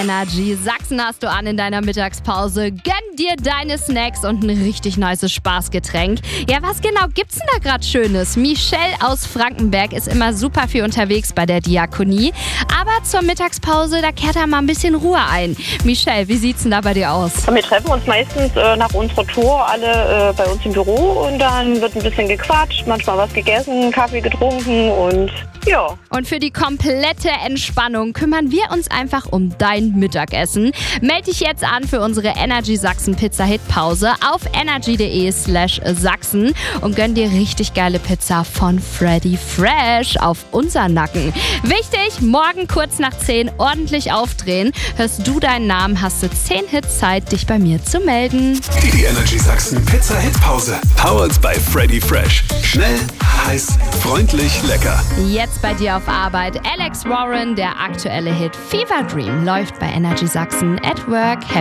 Energy Sachsen hast du an in deiner Mittagspause. Gönn dir deine Snacks und ein richtig nices Spaßgetränk. Ja, was genau gibt's denn da gerade Schönes? Michelle aus Frankenberg ist immer super viel unterwegs bei der Diakonie. Aber zur Mittagspause, da kehrt da mal ein bisschen Ruhe ein. Michelle, wie sieht's denn da bei dir aus? Wir treffen uns meistens nach unserer Tour alle bei uns im Büro und dann wird ein bisschen gequatscht, manchmal was gegessen, Kaffee getrunken und ja. Und für die komplette Entspannung kümmern wir uns einfach um dein Mittagessen. Meld dich jetzt an für unsere Energy Sachsen Pizza Hit Pause auf energy.de/Sachsen und gönn dir richtig geile Pizza von Freddy Fresh auf unseren Nacken. Wichtig, morgen kurz nach 10 ordentlich aufdrehen. Hörst du deinen Namen, hast du 10 Hits Zeit, dich bei mir zu melden. Die Energy Sachsen Pizza Hit Pause. Powered by Freddy Fresh. Schnell, heiß, freundlich, lecker. Jetzt bei dir auf Arbeit. Alex Warren, der aktuelle Hit Fever Dream läuft bei Energy Sachsen at Work.